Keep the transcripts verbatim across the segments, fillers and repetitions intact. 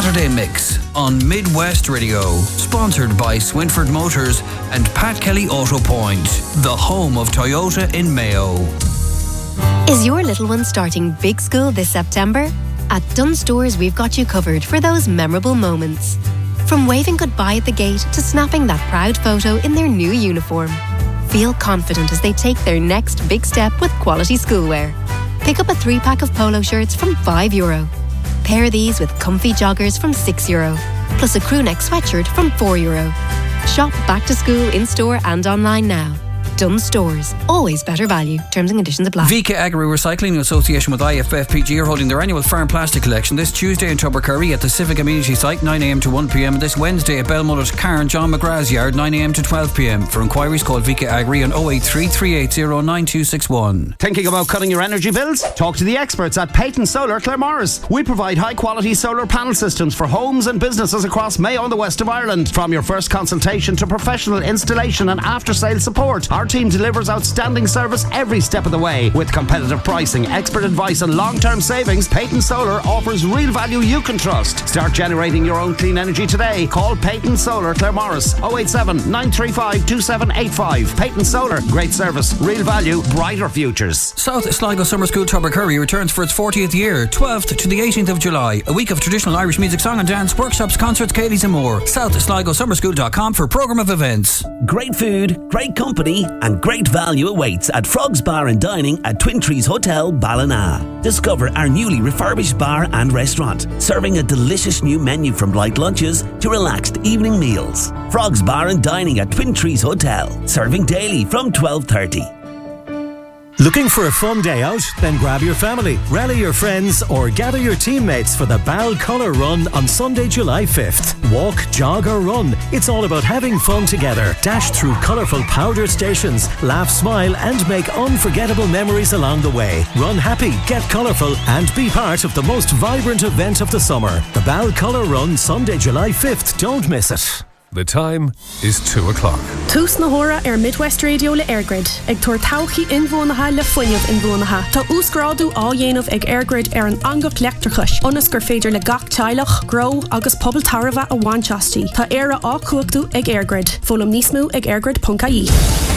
Saturday Mix on Midwest Radio, sponsored by Swinford Motors and Pat Kelly Auto Point, the home of Toyota in Mayo. Is your little one starting big school this September? At Dunnes Stores, we've got you covered for those memorable moments. From waving goodbye at the gate to snapping that proud photo in their new uniform. Feel confident as they take their next big step with quality schoolwear. Pick up a three-pack of polo shirts from five euro. Pair these with comfy joggers from six euro, plus a crewneck sweatshirt from four euro. Shop back to school in-store and online now. Dunnes Stores. Always better value. Terms and conditions apply. Vika Agri Recycling in association with I F F P G are holding their annual farm plastic collection this Tuesday in Tubbercurry at the Civic Amenity Site nine a m to one p m and this Wednesday at Belmullet, Cairn, John McGrath's Yard nine a m to twelve p m. For inquiries call Vika Agri on oh eight three, three eight zero, nine two six one. Thinking about cutting your energy bills? Talk to the experts at Peyton Solar Claremorris. We provide high quality solar panel systems for homes and businesses across Mayo and the west of Ireland. From your first consultation to professional installation and after sale support, our team delivers out outstanding service every step of the way. With competitive pricing, expert advice and long-term savings, Peyton Solar offers real value you can trust. Start generating your own clean energy today. Call Peyton Solar Claremorris oh eight seven, nine three five, two seven eight five. Peyton Solar, great service, real value, brighter futures. South Sligo Summer School Tubbercurry returns for its fortieth year, twelfth to the eighteenth of July. A week of traditional Irish music, song and dance, workshops, concerts, Katie's and more. south sligo summer school dot com for programme of events. Great food, great company and great value awaits at Frogs Bar and Dining at Twin Trees Hotel, Ballina. Discover our newly refurbished bar and restaurant, serving a delicious new menu from light lunches to relaxed evening meals. Frogs Bar and Dining at Twin Trees Hotel, serving daily from twelve thirty. Looking for a fun day out? Then grab your family, rally your friends or gather your teammates for the Bal Colour Run on Sunday, July fifth. Walk, jog or run. It's all about having fun together. Dash through colourful powder stations, laugh, smile and make unforgettable memories along the way. Run happy, get colourful and be part of the most vibrant event of the summer. The Bal Colour Run, Sunday, July fifth. Don't miss it. The time is two o'clock. Tús na hora ar Midwest Radio le Airgrid. Ag tuair tauchi inbhuanacha le foiineamh inbhuanacha. Tá úsgrádu á dhéanamh ag Airgrid ar an angacht leachtarchais. Onas gur féidir le gach teilech, grow agus pobl tarva a bhainteastí. Tá éire á cuachtu ag Airgrid. Fólam níos mú ag airgrid dot I E.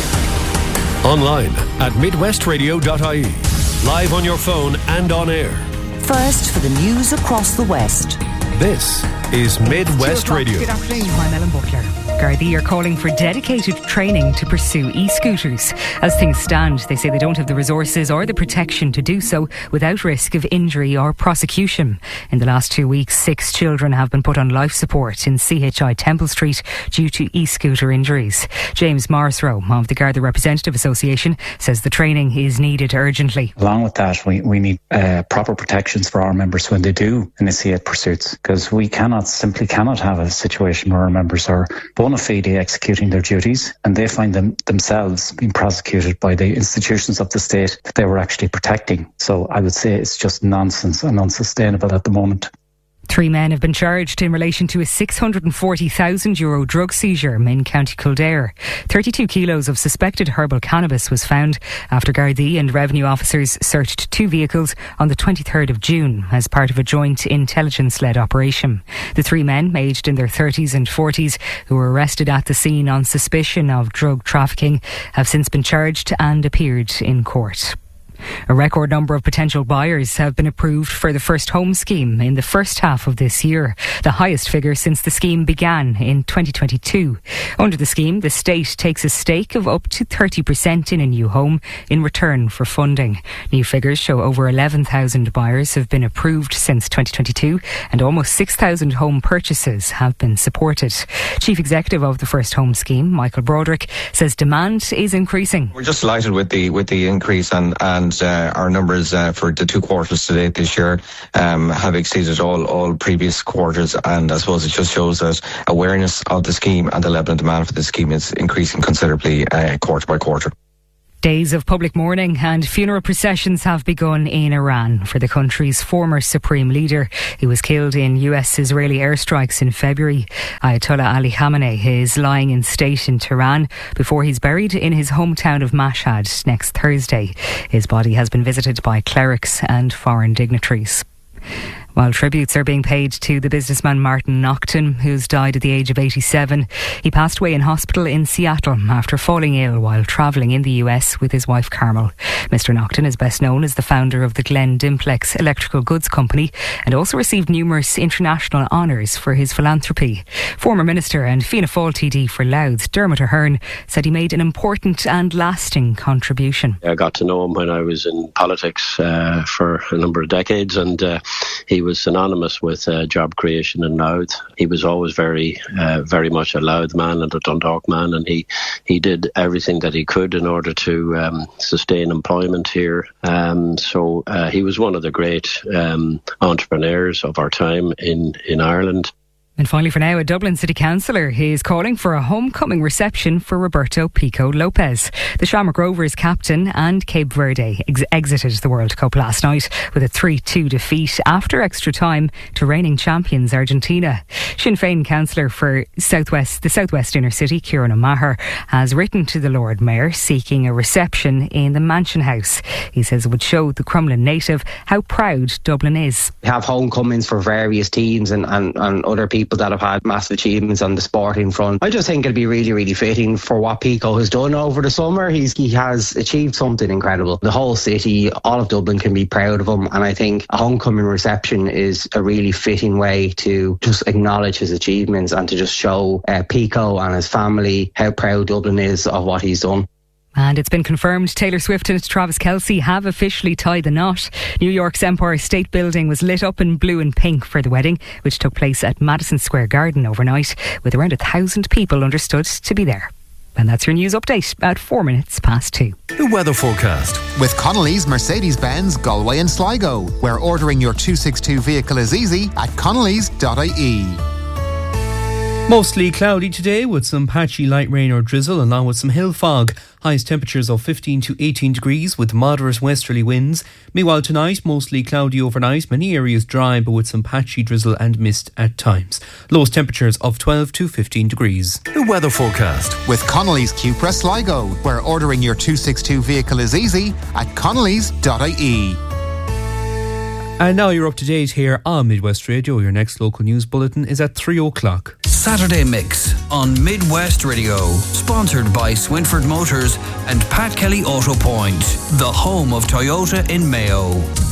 Online at midwest radio dot I E. Live on your phone and on air. First for the news across the West. This is Midwest Radio. Good afternoon, I'm Ellen Butler. Gardaí are calling for dedicated training to pursue e-scooters. As things stand, they say they don't have the resources or the protection to do so without risk of injury or prosecution. In the last two weeks, six children have been put on life support in C H I Temple Street due to e-scooter injuries. James Morrisroe of the Garda Representative Association says the training is needed urgently. Along with that, we, we need uh, proper protections for our members when they do initiate pursuits, because we cannot, simply cannot have a situation where our members are bona fide executing their duties and they find them themselves being prosecuted by the institutions of the state that they were actually protecting. So I would say it's just nonsense and unsustainable at the moment. Three men have been charged in relation to a six hundred forty thousand euro drug seizure in County Kildare. thirty-two kilos of suspected herbal cannabis was found after Gardaí and revenue officers searched two vehicles on the twenty-third of June as part of a joint intelligence-led operation. The three men, aged in their thirties and forties, who were arrested at the scene on suspicion of drug trafficking, have since been charged and appeared in court. A record number of potential buyers have been approved for the First Home scheme in the first half of this year, the highest figure since the scheme began in twenty twenty-two. Under the scheme, the state takes a stake of up to thirty percent in a new home in return for funding. New figures show over eleven thousand buyers have been approved since twenty twenty-two and almost six thousand home purchases have been supported. Chief Executive of the First Home scheme, Michael Broderick, says demand is increasing. We're just delighted with the with the increase and, and And uh, our numbers uh, for the two quarters to date this year um, have exceeded all, all previous quarters, and I suppose it just shows that awareness of the scheme and the level of demand for the scheme is increasing considerably uh, quarter by quarter. Days of public mourning and funeral processions have begun in Iran for the country's former supreme leader who was killed in U S-Israeli airstrikes in February. Ayatollah Ali Khamenei is lying in state in Tehran before he's buried in his hometown of Mashhad next Thursday. His body has been visited by clerics and foreign dignitaries. While tributes are being paid to the businessman Martin Naughton, who's died at the age of eighty-seven. He passed away in hospital in Seattle after falling ill while travelling in the U S with his wife Carmel. Mister Naughton is best known as the founder of the Glen Dimplex Electrical Goods Company and also received numerous international honours for his philanthropy. Former Minister and Fianna Fáil T D for Louth, Dermot Ahern, said he made an important and lasting contribution. I got to know him when I was in politics uh, for a number of decades, and uh, he was synonymous with uh, job creation in Louth. He was always very, uh, very much a Louth man and a Dundalk man, and he, he did everything that he could in order to um, sustain employment here. Um, so uh, he was one of the great um, entrepreneurs of our time in, in Ireland. And finally for now, a Dublin City Councillor is calling for a homecoming reception for Roberto Pico Lopez. The Shamrock Rovers captain and Cape Verde ex- exited the World Cup last night with a three two defeat after extra time to reigning champions Argentina. Sinn Féin councillor for Southwest, the Southwest Inner City, Kieran O'Maher, has written to the Lord Mayor seeking a reception in the Mansion House. He says it would show the Crumlin native how proud Dublin is. We have homecomings for various teams and, and, and other people that have had massive achievements on the sporting front. I just think it'd be really, really fitting for what Pico has done over the summer. He's, he has achieved something incredible. The whole city, all of Dublin can be proud of him, and I think a homecoming reception is a really fitting way to just acknowledge his achievements and to just show uh, Pico and his family how proud Dublin is of what he's done. And it's been confirmed Taylor Swift and Travis Kelce have officially tied the knot. New York's Empire State Building was lit up in blue and pink for the wedding, which took place at Madison Square Garden overnight, with around a thousand people understood to be there. And that's your news update at four minutes past two. The weather forecast with Connolly's Mercedes-Benz Galway and Sligo, where ordering your two sixty-two vehicle is easy at connellys dot I E. Mostly cloudy today with some patchy light rain or drizzle along with some hill fog. Highest temperatures of fifteen to eighteen degrees with moderate westerly winds. Meanwhile tonight, mostly cloudy overnight, many areas dry but with some patchy drizzle and mist at times. Lowest temperatures of twelve to fifteen degrees. The weather forecast with Connolly's Cupra Sligo, where ordering your two sixty-two vehicle is easy at connellys dot I E. And now you're up to date here on Midwest Radio. Your next local news bulletin is at three o'clock. Saturday Mix on Midwest Radio. Sponsored by Swinford Motors and Pat Kelly Auto Point, the home of Toyota in Mayo.